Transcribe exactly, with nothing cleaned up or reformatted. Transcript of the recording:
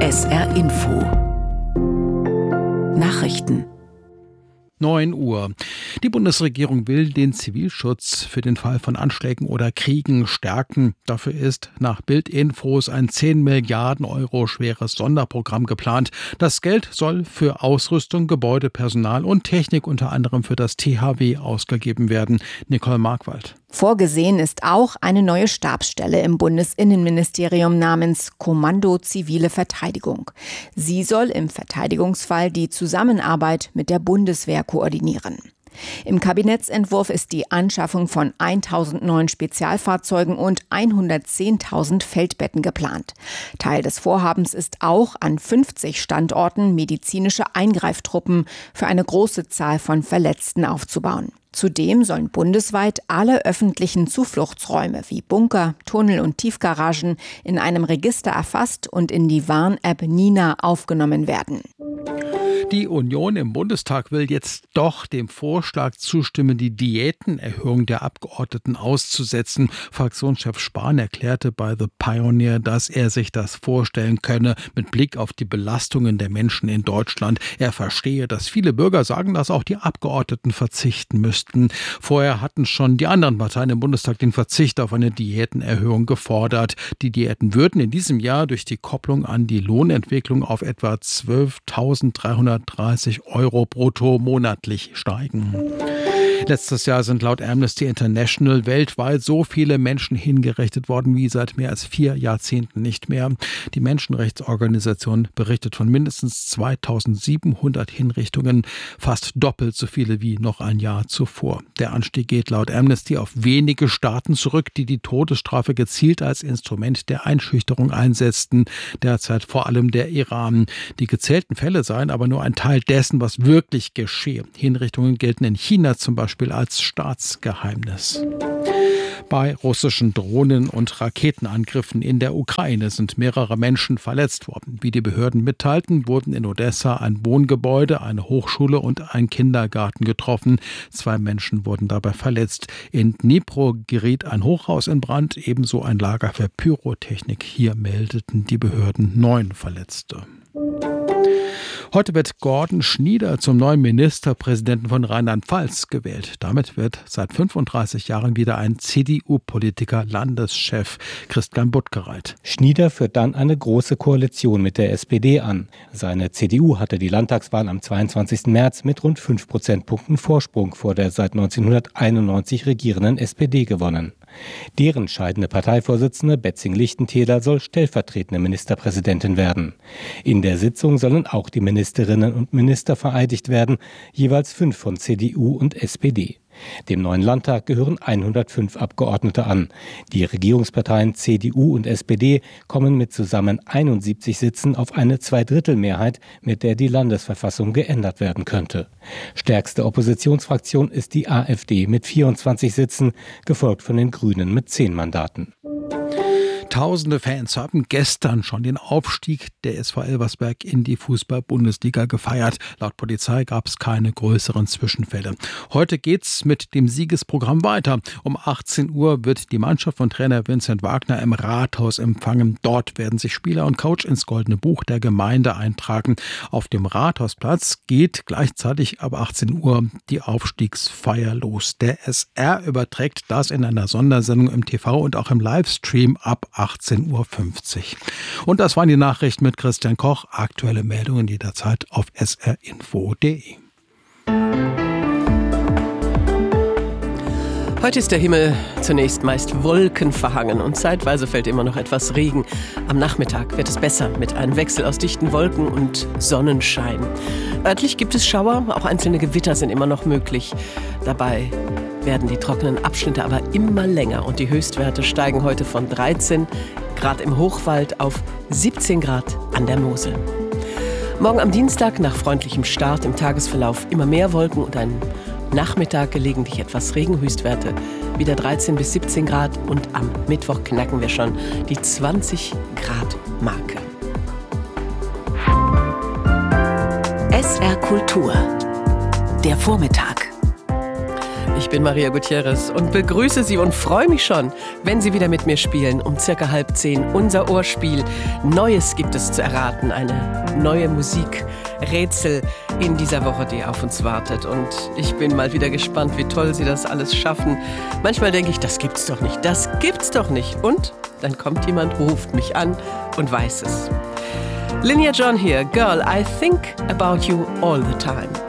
S R Info Nachrichten neun Uhr. Die Bundesregierung will den Zivilschutz für den Fall von Anschlägen oder Kriegen stärken. Dafür ist nach Bild-Infos ein zehn Milliarden Euro schweres Sonderprogramm geplant. Das Geld soll für Ausrüstung, Gebäude, Personal und Technik unter anderem für das T H W ausgegeben werden. Nicole Markwald. Vorgesehen ist auch eine neue Stabsstelle im Bundesinnenministerium namens Kommando Zivile Verteidigung. Sie soll im Verteidigungsfall die Zusammenarbeit mit der Bundeswehr koordinieren. Im Kabinettsentwurf ist die Anschaffung von tausend neuen Spezialfahrzeugen und hundertzehntausend Feldbetten geplant. Teil des Vorhabens ist auch, an fünfzig Standorten medizinische Eingreiftruppen für eine große Zahl von Verletzten aufzubauen. Zudem sollen bundesweit alle öffentlichen Zufluchtsräume wie Bunker, Tunnel und Tiefgaragen in einem Register erfasst und in die Warn-App Nina aufgenommen werden. Die Union im Bundestag will jetzt doch dem Vorschlag zustimmen, die Diätenerhöhung der Abgeordneten auszusetzen. Fraktionschef Spahn erklärte bei The Pioneer, dass er sich das vorstellen könne mit Blick auf die Belastungen der Menschen in Deutschland. Er verstehe, dass viele Bürger sagen, dass auch die Abgeordneten verzichten müssten. Vorher hatten schon die anderen Parteien im Bundestag den Verzicht auf eine Diätenerhöhung gefordert. Die Diäten würden in diesem Jahr durch die Kopplung an die Lohnentwicklung auf etwa zwölftausenddreihundertdreißig Euro brutto monatlich steigen. Letztes Jahr sind laut Amnesty International weltweit so viele Menschen hingerichtet worden wie seit mehr als vier Jahrzehnten nicht mehr. Die Menschenrechtsorganisation berichtet von mindestens zweitausendsiebenhundert Hinrichtungen, fast doppelt so viele wie noch ein Jahr zuvor. Der Anstieg geht laut Amnesty auf wenige Staaten zurück, die die Todesstrafe gezielt als Instrument der Einschüchterung einsetzten, derzeit vor allem der Iran. Die gezählten Fälle seien aber nur ein Teil dessen, was wirklich geschehe. Hinrichtungen gelten in China zum Beispiel als Staatsgeheimnis. Bei russischen Drohnen- und Raketenangriffen in der Ukraine sind mehrere Menschen verletzt worden. Wie die Behörden mitteilten, wurden in Odessa ein Wohngebäude, eine Hochschule und ein Kindergarten getroffen. Zwei Menschen wurden dabei verletzt. In Dnipro geriet ein Hochhaus in Brand, ebenso ein Lager für Pyrotechnik. Hier meldeten die Behörden neun Verletzte. Heute wird Gordon Schnieder zum neuen Ministerpräsidenten von Rheinland-Pfalz gewählt. Damit wird seit fünfunddreißig Jahren wieder ein C D U-Politiker Landeschef. Christian Buttgereit. Schnieder führt dann eine große Koalition mit der S P D an. Seine C D U hatte die Landtagswahl am zweiundzwanzigsten März mit rund fünf Prozentpunkten Vorsprung vor der seit neunzehnhunderteinundneunzig regierenden S P D gewonnen. Deren scheidende Parteivorsitzende Betzing-Lichtentäler soll stellvertretende Ministerpräsidentin werden. In der Sitzung sollen auch die Ministerinnen und Minister vereidigt werden, jeweils fünf von C D U und S P D. Dem neuen Landtag gehören hundertfünf Abgeordnete an. Die Regierungsparteien C D U und S P D kommen mit zusammen einundsiebzig Sitzen auf eine Zweidrittelmehrheit, mit der die Landesverfassung geändert werden könnte. Stärkste Oppositionsfraktion ist die AfD mit vierundzwanzig Sitzen, gefolgt von den Grünen mit zehn Mandaten. Tausende Fans haben gestern schon den Aufstieg der S V Elversberg in die Fußball-Bundesliga gefeiert. Laut Polizei gab es keine größeren Zwischenfälle. Heute geht's mit dem Siegesprogramm weiter. Um achtzehn Uhr wird die Mannschaft von Trainer Vincent Wagner im Rathaus empfangen. Dort werden sich Spieler und Coach ins Goldene Buch der Gemeinde eintragen. Auf dem Rathausplatz geht gleichzeitig ab achtzehn Uhr die Aufstiegsfeier los. Der S R überträgt das in einer Sondersendung im T V und auch im Livestream ab achtzehn Uhr fünfzig. Und das waren die Nachrichten mit Christian Koch. Aktuelle Meldungen jederzeit auf s r info punkt d e. Heute ist der Himmel zunächst meist wolkenverhangen und zeitweise fällt immer noch etwas Regen. Am Nachmittag wird es besser mit einem Wechsel aus dichten Wolken und Sonnenschein. Örtlich gibt es Schauer, auch einzelne Gewitter sind immer noch möglich. Dabei werden die trockenen Abschnitte aber immer länger und die Höchstwerte steigen heute von dreizehn Grad im Hochwald auf siebzehn Grad an der Mosel. Morgen am Dienstag nach freundlichem Start im Tagesverlauf immer mehr Wolken und ein Nachmittag gelegentlich etwas Regen, Höchstwerte wieder dreizehn bis siebzehn Grad und am Mittwoch knacken wir schon die zwanzig Grad Marke. S R Kultur. Der Vormittag. Ich bin Maria Gutierrez und begrüße Sie und freue mich schon, wenn Sie wieder mit mir spielen. Um circa halb zehn unser Ohrspiel. Neues gibt es zu erraten, eine neue Musikrätsel in dieser Woche, die auf uns wartet. Und ich bin mal wieder gespannt, wie toll Sie das alles schaffen. Manchmal denke ich, das gibt's doch nicht, das gibt's doch nicht. Und dann kommt jemand, ruft mich an und weiß es. Linear John hier, Girl, I think about you all the time.